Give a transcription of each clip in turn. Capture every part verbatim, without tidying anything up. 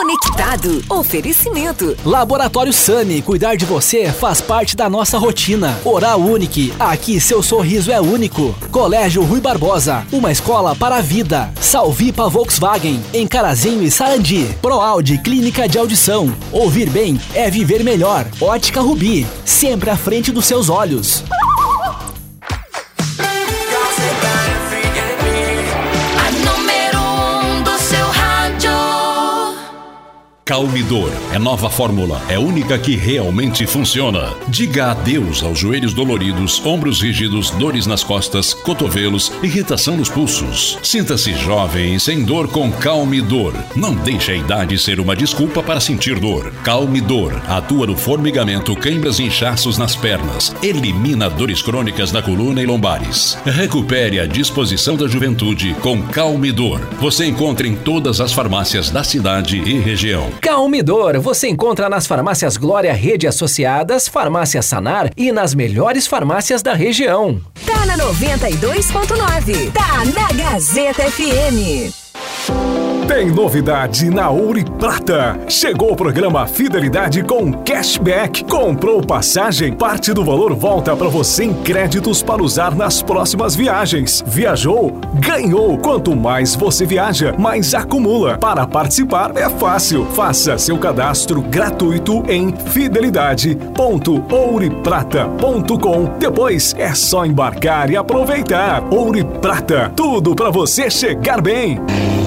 Conectado. Oferecimento. Laboratório Sami. Cuidar de você faz parte da nossa rotina. Oral Unique. Aqui seu sorriso é único. Colégio Rui Barbosa. Uma escola para a vida. Salvipa Volkswagen. Em Carazinho e Sarandi. ProAudi Clínica de Audição. Ouvir bem é viver melhor. Ótica Rubi. Sempre à frente dos seus olhos. Calmidor é nova fórmula, é única que realmente funciona. Diga adeus aos joelhos doloridos, ombros rígidos, dores nas costas, cotovelos, irritação nos pulsos. Sinta-se jovem e sem dor com Calmidor. Não deixe a idade ser uma desculpa para sentir dor. Calmidor atua no formigamento, câimbras e inchaços nas pernas. Elimina dores crônicas da coluna e lombares. Recupere a disposição da juventude com Calmidor. Você encontra em todas as farmácias da cidade e região. Calmidor você encontra nas farmácias Glória Rede Associadas, farmácia Sanar e nas melhores farmácias da região. Tá na noventa e dois ponto nove. Tá na Gazeta F M. Tem novidade na Ouro e Prata. Chegou o programa Fidelidade com Cashback. Comprou passagem? Parte do valor volta para você em créditos para usar nas próximas viagens. Viajou? Ganhou! Quanto mais você viaja, mais acumula. Para participar é fácil. Faça seu cadastro gratuito em fidelidade ponto ouro e prata ponto com. Depois é só embarcar e aproveitar. Ouro e Prata, tudo para você chegar bem.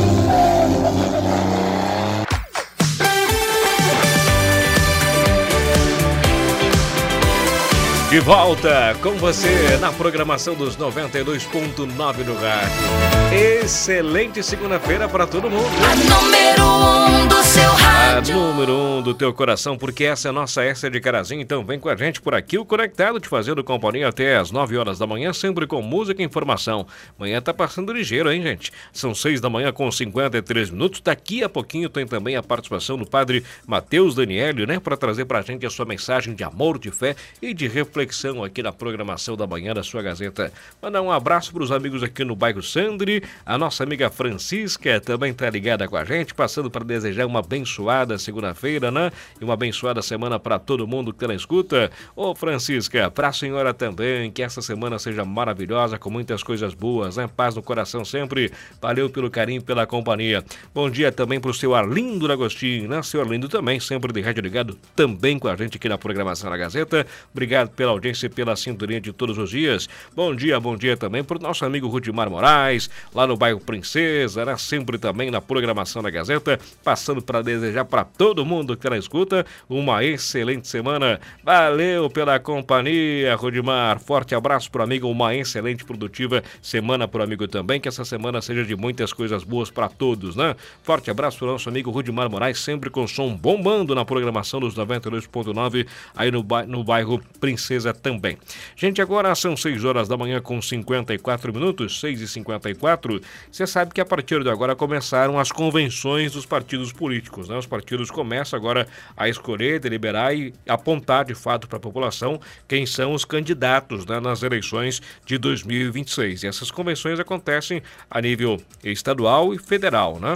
De volta com você na programação dos noventa e dois ponto nove no rádio. Excelente segunda-feira para todo mundo. A número um do seu rádio. A número um do teu coração, porque essa é a nossa essa de Carazinho. Então vem com a gente por aqui, o Conectado, te fazendo companhia até as nove horas da manhã, sempre com música e informação. Amanhã tá passando ligeiro, hein, gente? São seis da manhã com cinquenta e três minutos. Daqui a pouquinho tem também a participação do padre Matheus Danielio, né? Para trazer pra gente a sua mensagem de amor, de fé e de reflexão aqui na programação da manhã da sua Gazeta. Mandar um abraço para os amigos aqui no bairro Sandri, a nossa amiga Francisca também está ligada com a gente, passando para desejar uma abençoada segunda-feira, né? E uma abençoada semana para todo mundo que tá na escuta. Ô Francisca, para a senhora também, que essa semana seja maravilhosa, com muitas coisas boas, né? Paz no coração sempre. Valeu pelo carinho, pela companhia. Bom dia também para o seu Arlindo D'Agostinho, né? Seu Arlindo também, sempre de rádio ligado, também com a gente aqui na programação da Gazeta. Obrigado pela audiência e pela sintonia de todos os dias. Bom dia, bom dia também para o nosso amigo Rudimar Moraes, lá no bairro Princesa, né? Sempre também na programação da Gazeta, passando para desejar para todo mundo que está na escuta uma excelente semana. Valeu pela companhia, Rudimar. Forte abraço para o amigo, uma excelente produtiva semana para o amigo também, que essa semana seja de muitas coisas boas para todos, né? Forte abraço para o nosso amigo Rudimar Moraes, sempre com som bombando na programação dos noventa e dois ponto nove aí no, ba- no bairro Princesa também. Gente, agora são seis horas da manhã com cinquenta e quatro minutos, seis e cinquenta e quatro. Você sabe que a partir de agora começaram as convenções dos partidos políticos, né? Os partidos começam agora a escolher, deliberar e apontar de fato para a população quem são os candidatos, né, nas eleições de dois mil e vinte e seis. E essas convenções acontecem a nível estadual e federal, né?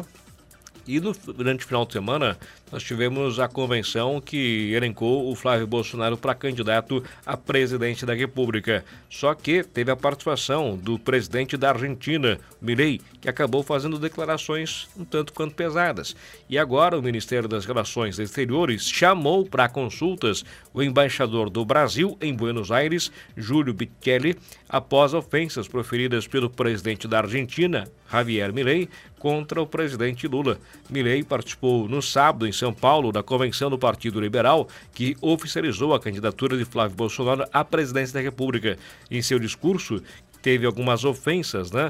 E no, durante o final de semana, nós tivemos a convenção que elencou o Flávio Bolsonaro para candidato a presidente da República. Só que teve a participação do presidente da Argentina, Milei, que acabou fazendo declarações um tanto quanto pesadas. E agora o Ministério das Relações Exteriores chamou para consultas o embaixador do Brasil em Buenos Aires, Júlio Bichelli, após ofensas proferidas pelo presidente da Argentina, Javier Milei, contra o presidente Lula. Milei participou no sábado em São Paulo da convenção do Partido Liberal, que oficializou a candidatura de Flávio Bolsonaro à presidência da República. Em seu discurso, teve algumas ofensas, né,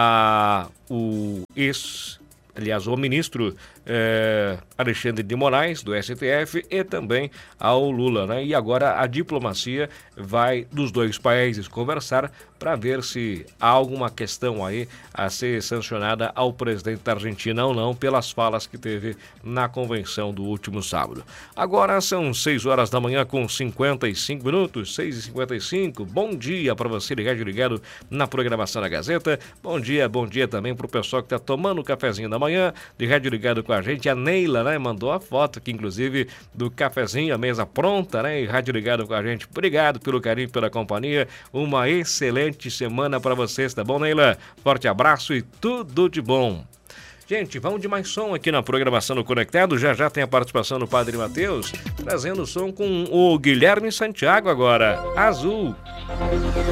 a o ex aliás, o ministro eh, Alexandre de Moraes, do S T F, e também ao Lula, né? E agora a diplomacia vai dos dois países conversar para ver se há alguma questão aí a ser sancionada ao presidente da Argentina ou não, pelas falas que teve na convenção do último sábado. Agora são seis horas da manhã com cinquenta e cinco minutos, seis e cinquenta e cinco. Bom dia para você ligado ligado na programação da Gazeta. Bom dia, bom dia também para o pessoal que está tomando o cafezinho da manhã, de rádio ligado com a gente. A Neila, né, mandou a foto aqui, inclusive, do cafezinho, a mesa pronta, né, e rádio ligado com a gente. Obrigado pelo carinho, pela companhia. Uma excelente semana para vocês, tá bom, Neila? Forte abraço e tudo de bom. Gente, vamos de mais som aqui na programação do Conectado. Já já tem a participação do Padre Matheus, trazendo o som com o Guilherme Santiago agora. Azul.